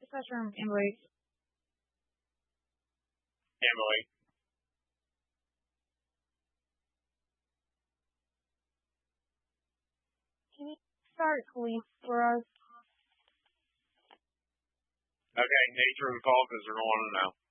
dispatch from Emily. Emily. Can you start police for us? Okay, nature of the call because they're going to know.